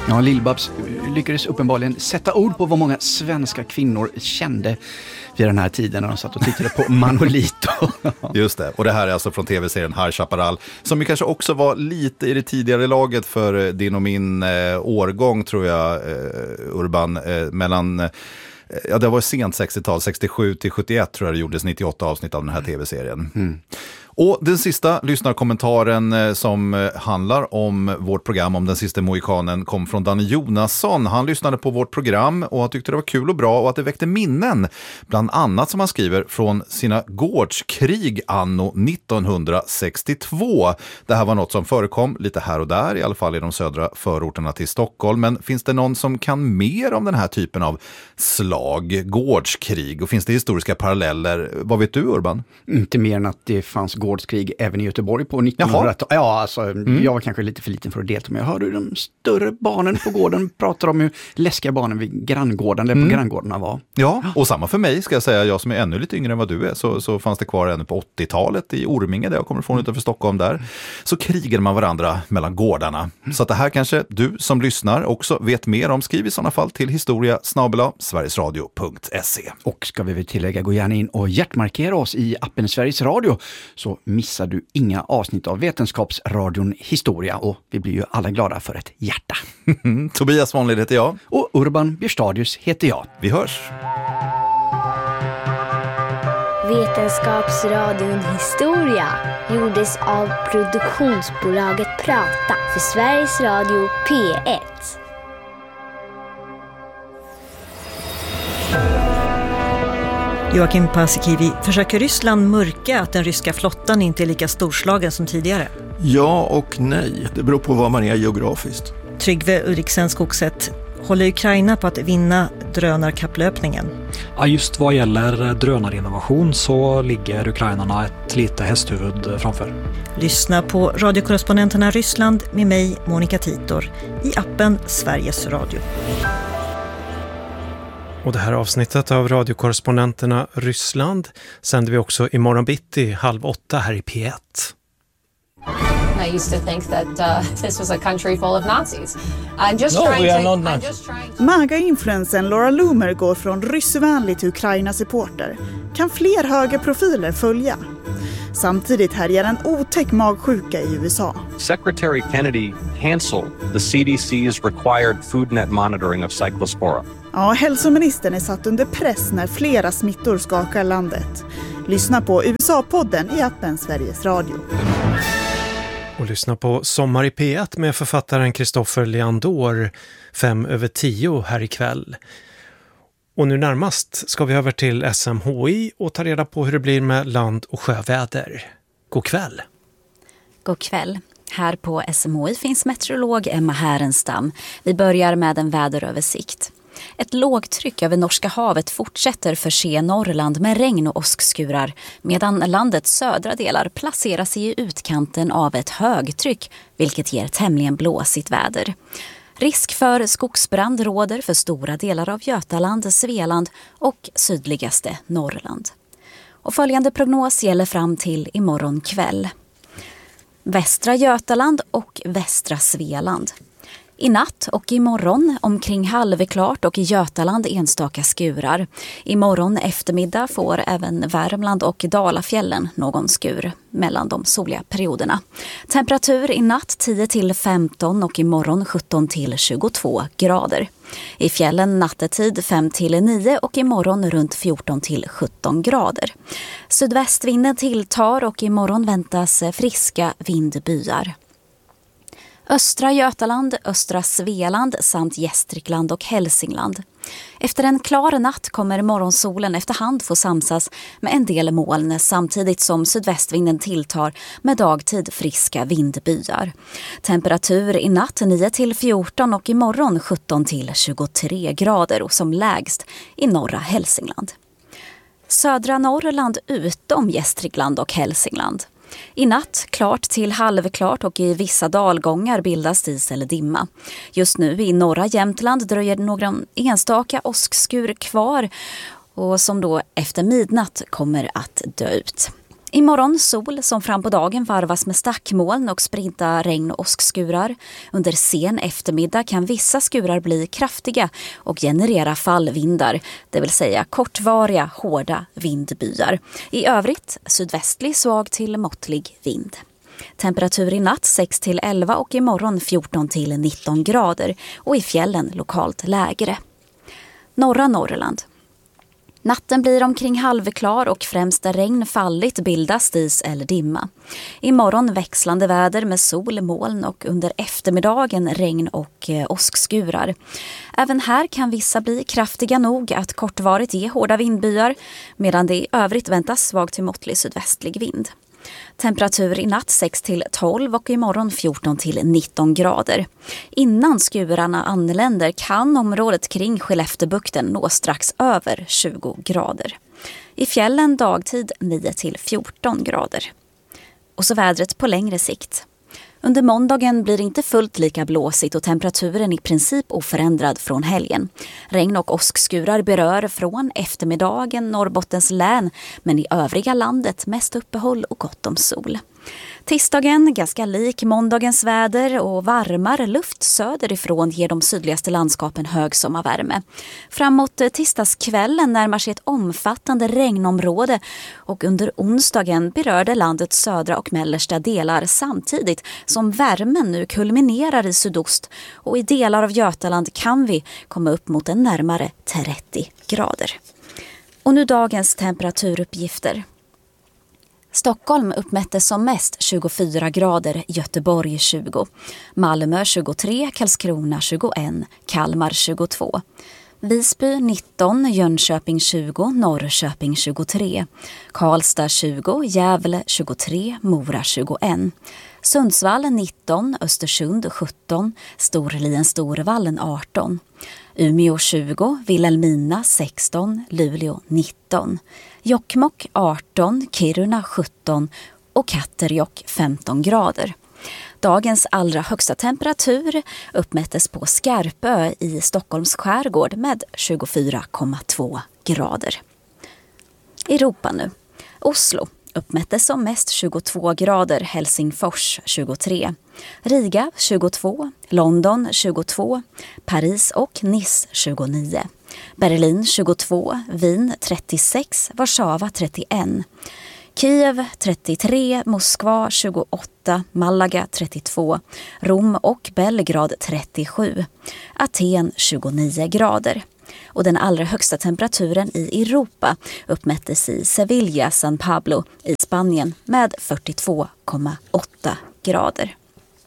Ja, Lill-Babs lyckades uppenbarligen sätta ord på vad många svenska kvinnor kände vid den här tiden när de satt och tittade på Manolito. Just det, och det här är alltså från tv-serien High Chaparral, som ju kanske också var lite i det tidigare laget för din och min årgång, tror jag, Urban, mellan... Ja, det var sent 60-tal, 67 till 71 tror jag det gjordes 98 avsnitt av den här tv-serien. Mm. Och den sista lyssnarkommentaren som handlar om vårt program om den sista mohikanen kom från Danne Jonasson. Han lyssnade på vårt program och han tyckte det var kul och bra och att det väckte minnen. Bland annat, som han skriver, från sina gårdskrig anno 1962. Det här var något som förekom lite här och där, i alla fall i de södra förorterna till Stockholm. Men finns det någon som kan mer om den här typen av slag, gårdskrig? Och finns det historiska paralleller? Vad vet du, Urban? Inte mer än att det fanns gårdskrig även i Göteborg på 1900-talet. Ja, alltså, jag var kanske lite för liten för att delta, men jag hörde hur de större barnen på gården pratade om hur läskiga barnen vid granngården eller på granngårdarna var. Ja, och samma för mig, ska jag säga. Jag som är ännu lite yngre än vad du är, så fanns det kvar ännu på 80-talet i Orminge, där jag kommer från utanför Stockholm där. Så krigade man varandra mellan gårdarna. Så att det här kanske du som lyssnar också vet mer om. Skriv i sådana fall till historia@sverigesradio.se. Och ska vi väl tillägga, gå gärna in och hjärtmarkera oss i appen Sveriges Radio, så missar du inga avsnitt av Vetenskapsradion Historia, och vi blir ju alla glada för ett hjärta. Tobias Vanlid heter jag. Och Urban Björstadius heter jag. Vi hörs. Vetenskapsradion Historia gjordes av produktionsbolaget Prata för Sveriges Radio P1. Joakim Paasikivi, försöker Ryssland mörka att den ryska flottan inte är lika storslagen som tidigare? Ja och nej. Det beror på var man är geografiskt. Tryggve Ulriksen Skogset, håller Ukraina på att vinna drönarkapplöpningen? Ja, just vad gäller drönarinnovation så ligger ukrainarna ett lite hästhuvud framför. Lyssna på radiokorrespondenterna Ryssland med mig, Monica Titor, i appen Sveriges Radio. Och det här avsnittet av radiokorrespondenterna Ryssland sänder vi också imorgon bitti 7:30 här i P1. I used to think that this was a country full of Nazis. MAGA-influensen Laura Loomer går från ryssvänlig till Ukraina-supporter. Kan fler högerprofiler följa? Samtidigt härjar en otäck magsjuka i USA. Secretary Kennedy canceled the CDC's required foodnet monitoring of Cyclospora. Ja, hälsoministern är satt under press när flera smittor skakar landet. Lyssna på USA-podden i appen Sveriges Radio. Och lyssna på Sommar i P1 med författaren Kristoffer Leandor 5:10 här ikväll. Och nu närmast ska vi över till SMHI och ta reda på hur det blir med land- och sjöväder. God kväll! God kväll. Här på SMHI finns meteorolog Emma Härenstam. Vi börjar med en väderöversikt. Ett lågtryck över Norska havet fortsätter förse Norrland med regn- och åskskurar, medan landets södra delar placeras i utkanten av ett högtryck, vilket ger tämligen blåsigt väder. Risk för skogsbrand råder för stora delar av Götaland, Svealand och sydligaste Norrland. Och följande prognos gäller fram till imorgon kväll. Västra Götaland och västra Svealand. I natt och imorgon omkring halvklart och i Götaland enstaka skurar. Imorgon eftermiddag får även Värmland och Dalafjällen någon skur mellan de soliga perioderna. Temperatur i natt 10-15 och imorgon 17-22 grader. I fjällen nattetid 5-9 och imorgon runt 14-17 grader. Sydvästvinden tilltar och imorgon väntas friska vindbyar. Östra Götaland, östra Svealand samt Gästrikland och Hälsingland. Efter en klar natt kommer morgonsolen efterhand få samsas med en del moln samtidigt som sydvästvinden tilltar med dagtid friska vindbyar. Temperatur i natt 9-14 och imorgon 17-23 grader och som lägst i norra Hälsingland. Södra Norrland utom Gästrikland och Hälsingland. I natt klart till halvklart och i vissa dalgångar bildas dis eller dimma. Just nu i norra Jämtland dröjer några enstaka åskskur kvar och som då efter midnatt kommer att dö ut. Imorgon sol som fram på dagen varvas med stackmoln och spridda regn- och åskskurar. Under sen eftermiddag kan vissa skurar bli kraftiga och generera fallvindar, det vill säga kortvariga, hårda vindbyar. I övrigt sydvästlig svag till måttlig vind. Temperatur i natt 6-11 och imorgon 14-19 grader och i fjällen lokalt lägre. Norra Norrland. Natten blir omkring halvklar och främst där regn fallit bildas dis eller dimma. Imorgon växlande väder med sol, moln och under eftermiddagen regn och åskskurar. Även här kan vissa bli kraftiga nog att kortvarigt ge hårda vindbyar medan det i övrigt väntas svag till måttlig sydvästlig vind. Temperatur i natt 6-12 och imorgon 14-19 grader. Innan skurarna anländer kan området kring Skellefteåbukten nå strax över 20 grader. I fjällen dagtid 9-14 grader. Och så vädret på längre sikt. Under måndagen blir det inte fullt lika blåsigt och temperaturen i princip oförändrad från helgen. Regn- och åskskurar berör från eftermiddagen Norrbottens län men i övriga landet mest uppehåll och gott om sol. Tisdagen ganska lik måndagens väder och varmare luft söderifrån ger de sydligaste landskapen hög sommarvärme. Framåt tisdagskvällen närmar sig ett omfattande regnområde och under onsdagen berörde landets södra och mellersta delar samtidigt som värmen nu kulminerar i sydost och i delar av Götaland kan vi komma upp mot en närmare 30 grader. Och nu dagens temperaturuppgifter. Stockholm uppmättes som mest 24 grader, Göteborg 20, Malmö 23, Karlskrona 21, Kalmar 22, Visby 19, Jönköping 20, Norrköping 23, Karlstad 20, Gävle 23, Mora 21, Sundsvall 19, Östersund 17, Storlien-Storvallen 18, Umeå 20, Vilhelmina 16, Luleå 19, Jokkmokk 18, Kiruna 17 och Katterjokk 15 grader. Dagens allra högsta temperatur uppmättes på Skarpö i Stockholms skärgård med 24,2 grader. Europa nu. Oslo uppmättes som mest 22 grader, Helsingfors 23, Riga 22, London 22, Paris och Nice 29, Berlin 22, Wien 36, Warszawa 31, Kiev 33, Moskva 28, Malaga 32, Rom och Belgrad 37, Aten 29 grader. Och den allra högsta temperaturen i Europa uppmättes i Sevilla, San Pablo i Spanien med 42,8 grader.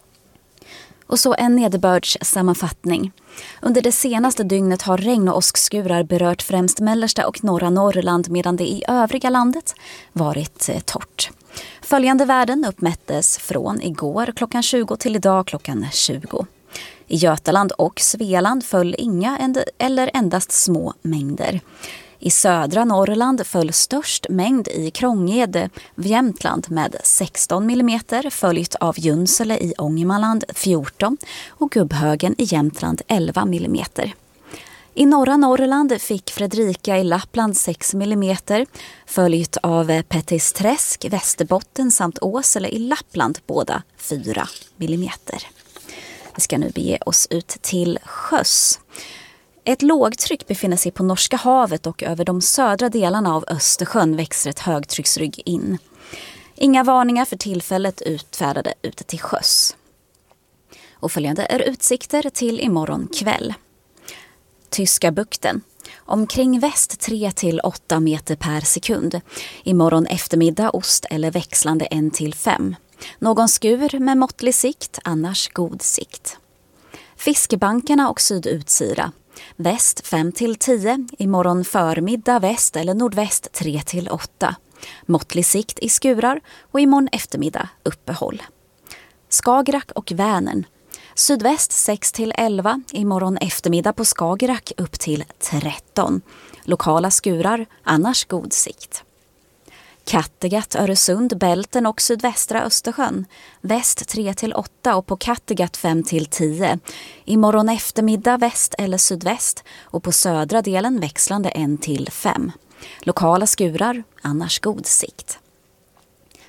Och så en nederbördssammanfattning. Under det senaste dygnet har regn- och åskskurar berört främst mellersta och norra Norrland medan det i övriga landet varit torrt. Följande värden uppmättes från igår klockan 20 till idag klockan 20. I Götaland och Svealand föll inga eller endast små mängder. I södra Norrland föll störst mängd i Krångede, Jämtland med 16 mm, följt av Junsele i Ångermanland 14 och Gubbhögen i Jämtland 11 mm. I norra Norrland fick Fredrika i Lappland 6 mm, följt av Pettisträsk, Västerbotten samt Åsele i Lappland båda 4 mm. Vi ska nu bege oss ut till sjöss. Ett lågtryck befinner sig på Norska havet och över de södra delarna av Östersjön växer ett högtrycksrygg in. Inga varningar för tillfället utfärdade ute till sjöss. Och följande är utsikter till imorgon kväll. Tyska bukten. Omkring väst 3-8 meter per sekund. Imorgon eftermiddag ost eller växlande 1-5. Någon skur med måttlig sikt, annars god sikt. Fiskebankarna och sydutsira. Väst 5-10, imorgon förmiddag väst eller nordväst 3-8. Måttlig sikt i skurar och imorgon eftermiddag uppehåll. Skagerrak och Vänern. Sydväst 6-11, imorgon eftermiddag på Skagerrak upp till 13. Lokala skurar, annars god sikt. Kattegatt, Öresund, Bälten och sydvästra Östersjön. Väst 3-8 och på Kattegatt 5-10. Imorgon eftermiddag väst eller sydväst och på södra delen växlande 1-5. Lokala skurar, annars god sikt.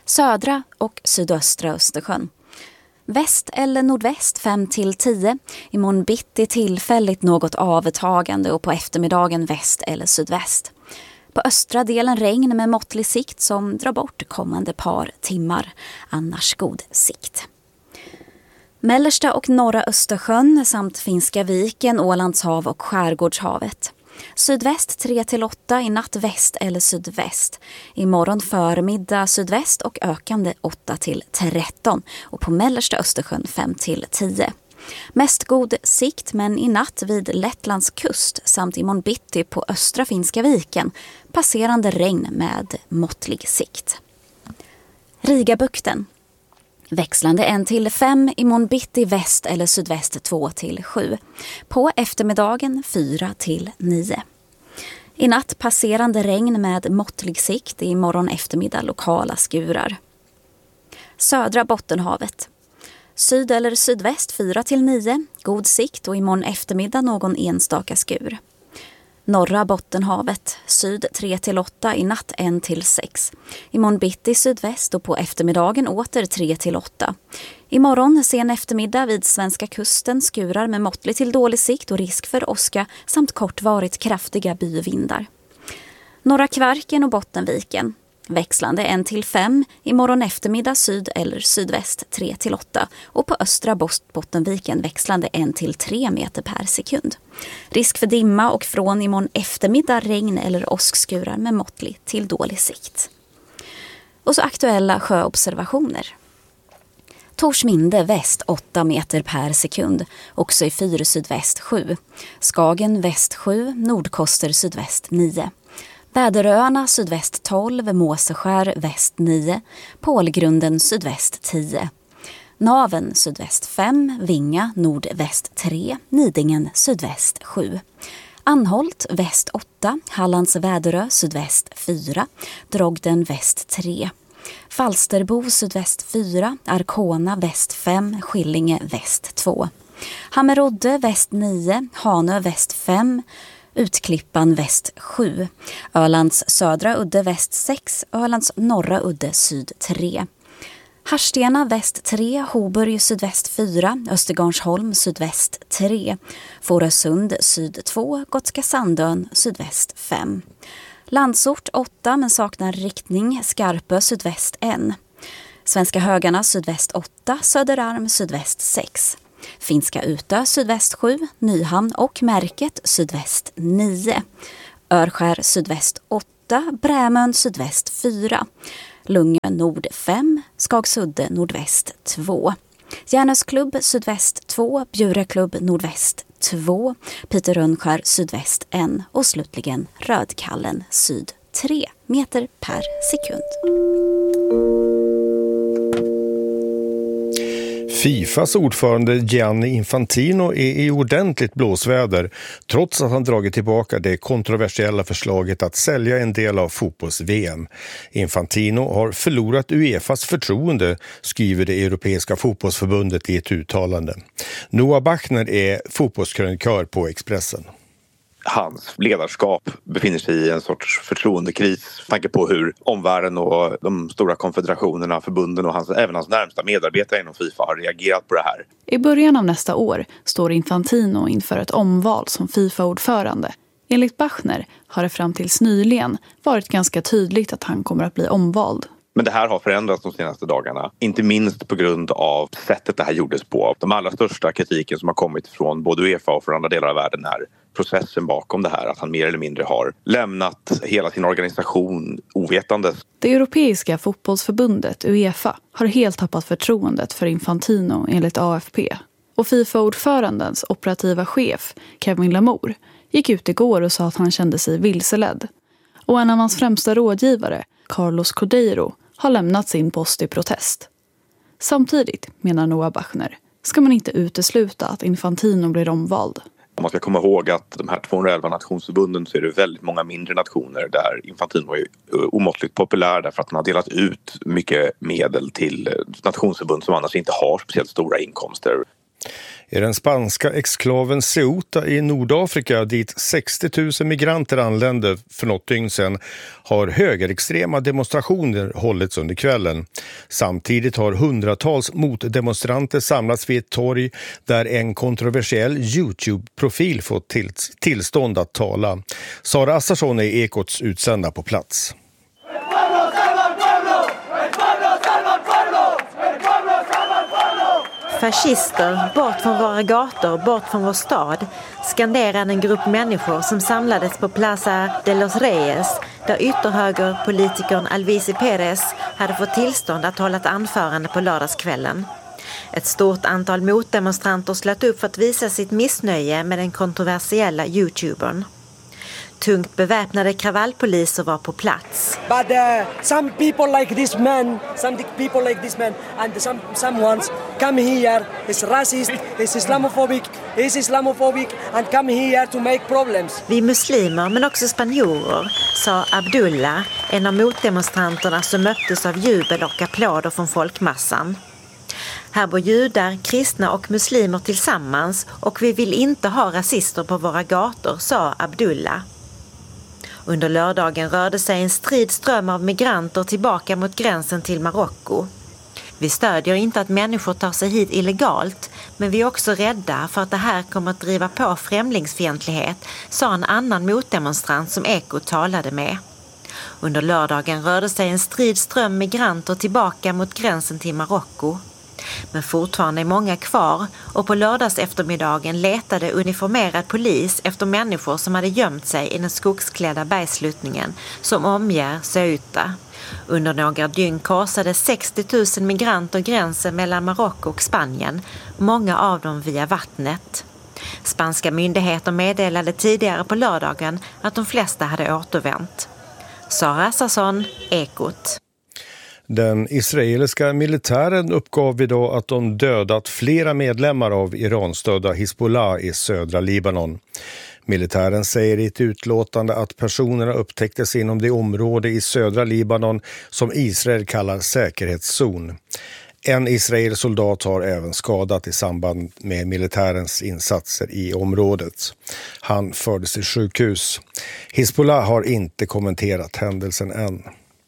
Södra och sydöstra Östersjön. Väst eller nordväst 5-10. Imorgon bitti tillfälligt något avtagande och på eftermiddagen väst eller sydväst. På östra delen regn med måttlig sikt som drar bort kommande par timmar. Annars god sikt. Mellersta och norra Östersjön samt Finska viken, Ålands hav och Skärgårdshavet. Sydväst 3-8, i natt väst eller sydväst. Imorgon förmiddag sydväst och ökande 8-13. Och på mellersta Östersjön 5-10. Mest god sikt men i natt vid Lettlands kust samt imorgon bitti på östra Finska viken. Passerande regn med måttlig sikt. Rigabukten. Växlande 1-5, imorgon bitti väst eller sydväst 2-7. På eftermiddagen 4-9. I natt passerande regn med måttlig sikt, imorgon eftermiddag lokala skurar. Södra Bottenhavet. Syd eller sydväst 4-9, god sikt och imorgon eftermiddag någon enstaka skur. Norra Bottenhavet, syd 3-8, i natt 1-6. Imorgon bitti sydväst och på eftermiddagen åter 3-8. Imorgon sen eftermiddag vid svenska kusten skurar med måttlig till dålig sikt och risk för åska samt kortvarigt kraftiga byvindar. Norra Kvarken och Bottenviken. Växlande 1-5, imorgon eftermiddag syd eller sydväst 3-8 och på östra Bottenviken växlande 1-3 meter per sekund. Risk för dimma och från imorgon eftermiddag regn eller åskskurar med måttlig till dålig sikt. Och så aktuella sjöobservationer. Torsminde väst 8 meter per sekund, också i Fyr sydväst 7. Skagen väst 7, Nordkoster sydväst 9. Väderöarna sydväst 12, Måseskär väst 9, Pålgrunden sydväst 10. Naven sydväst 5, Vinga nordväst 3, Nidingen sydväst 7. Anholt väst 8, Hallands Väderö sydväst 4, Drogden väst 3. Falsterbo sydväst 4, Arkona väst 5, Skillinge väst 2. Hammerodde väst 9, Hanö väst 5, Utklippan väst 7, Ölands södra udde väst 6, Ölands norra udde syd 3. Harstena väst 3, Hoburg sydväst 4, Östergarnsholm sydväst 3, Fårösund syd 2, Gotska Sandön sydväst 5. Landsort 8 men saknar riktning, Skarpö sydväst 1. Svenska Högarna sydväst 8, Söderarm sydväst 6. Finska Utö sydväst 7, Nyhamn och Märket sydväst 9. Örskär sydväst 8, Brämön sydväst 4. Lungö nord 5, Skagsudde nordväst 2. Järnösklubb sydväst 2, Bjureklubb nordväst 2, Piterrönnskär sydväst 1 och slutligen Rödkallen syd 3 meter per sekund. Fifas ordförande Gianni Infantino är i ordentligt blåsväder trots att han dragit tillbaka det kontroversiella förslaget att sälja en del av fotbolls-VM. Infantino har förlorat UEFAs förtroende, skriver det Europeiska fotbollsförbundet i ett uttalande. Noah Bachner är fotbollskrönikör på Expressen. Hans ledarskap befinner sig i en sorts förtroendekris. Tanke på hur omvärlden och de stora konfederationerna, förbunden och även hans närmsta medarbetare inom FIFA har reagerat på det här. I början av nästa år står Infantino inför ett omval som FIFA-ordförande. Enligt Bachner har det fram tills nyligen varit ganska tydligt att han kommer att bli omvald. Men det här har förändrats de senaste dagarna. Inte minst på grund av sättet det här gjordes på. De allra största kritiken som har kommit från både UEFA och från andra delar av världen är processen bakom det här. Att han mer eller mindre har lämnat hela sin organisation ovetandes. Det europeiska fotbollsförbundet UEFA har helt tappat förtroendet för Infantino enligt AFP. Och FIFA-ordförandens operativa chef Kevin Lamour gick ut igår och sa att han kände sig vilseledd. Och en av hans främsta rådgivare, Carlos Cordeiro, har lämnat sin post i protest. Samtidigt, menar Noah Bachner, ska man inte utesluta att Infantino blir omvald. Om man ska komma ihåg att de här 211 nationsförbunden så är det väldigt många mindre nationer där Infantino är omåttligt populär därför att han har delat ut mycket medel till nationsförbund som annars inte har speciellt stora inkomster. I den spanska exklaven Ceuta i Nordafrika, dit 60 000 migranter anlände för något dygn sedan, har högerextrema demonstrationer hållits under kvällen. Samtidigt har hundratals motdemonstranter samlats vid ett torg där en kontroversiell YouTube-profil fått tillstånd att tala. Sara Assarsson är Ekots utsända på plats. Fascister, bort från våra gator, bort från vår stad, skanderade en grupp människor som samlades på Plaza de los Reyes, där ytterhögerpolitikern Alvise Pérez hade fått tillstånd att hålla ett anförande på lördagskvällen. Ett stort antal motdemonstranter slöt upp för att visa sitt missnöje med den kontroversiella YouTubern. Tungt beväpnade kravallpoliser var på plats. But some people like this man, and some ones come here is racist, is Islamophobic and come here to make problems. Vi muslimer men också spanjorer, sa Abdullah, en av motdemonstranterna som möttes av jubel och applåder från folkmassan. Här bor judar, kristna och muslimer tillsammans och vi vill inte ha rasister på våra gator, sa Abdullah. Under lördagen rörde sig en strid ström av migranter tillbaka mot gränsen till Marocko. Vi stödjer inte att människor tar sig hit illegalt, men vi är också rädda för att det här kommer att driva på främlingsfientlighet, sa en annan motdemonstrant som Ekot talade med. Under lördagen rörde sig en strid ström migranter tillbaka mot gränsen till Marocko. Men fortfarande är många kvar och på lördags eftermiddagen letade uniformerad polis efter människor som hade gömt sig i den skogsklädda bergsluttningen som omger Ceuta. Under några dygn korsade 60 000 migranter gränsen mellan Marocko och Spanien, många av dem via vattnet. Spanska myndigheter meddelade tidigare på lördagen att de flesta hade återvänt. Sara Assarsson, Ekot. Den israeliska militären uppgav idag att de dödat flera medlemmar av Iranstödda Hezbollah i södra Libanon. Militären säger i ett utlåtande att personerna upptäcktes inom det område i södra Libanon som Israel kallar säkerhetszon. En israelisk soldat har även skadat i samband med militärens insatser i området. Han fördes till sjukhus. Hezbollah har inte kommenterat händelsen än.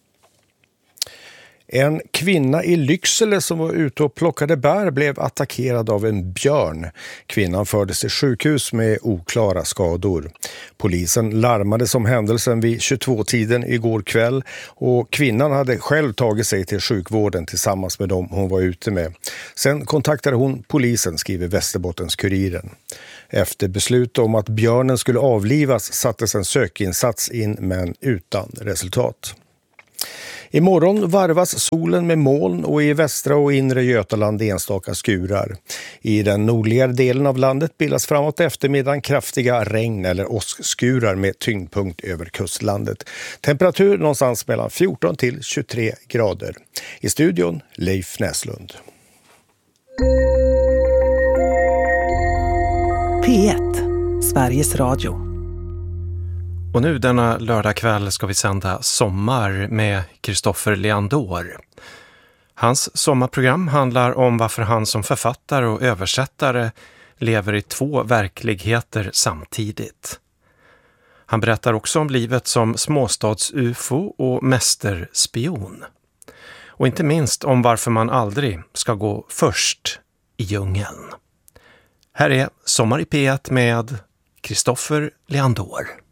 En kvinna i Lycksele som var ute och plockade bär blev attackerad av en björn. Kvinnan fördes till sjukhus med oklara skador. Polisen larmade om händelsen vid 22-tiden igår kväll och kvinnan hade själv tagit sig till sjukvården tillsammans med dem hon var ute med. Sen kontaktade hon polisen, skriver Västerbottens-Kuriren. Efter beslut om att björnen skulle avlivas sattes en sökinsats in men utan resultat. Imorgon varvas solen med moln och i västra och inre Götaland enstaka skurar. I den nordligare delen av landet bildas framåt eftermiddagen kraftiga regn- eller åskskurar med tyngdpunkt över kustlandet. Temperatur någonstans mellan 14 till 23 grader. I studion Leif Näslund. P1, Sveriges Radio. Och nu denna lördagkväll ska vi sända Sommar med Kristoffer Leandor. Hans sommarprogram handlar om varför han som författare och översättare lever i två verkligheter samtidigt. Han berättar också om livet som småstads-UFO och mästerspion. Och inte minst om varför man aldrig ska gå först i djungeln. Här är Sommar i P1 med Kristoffer Leandor.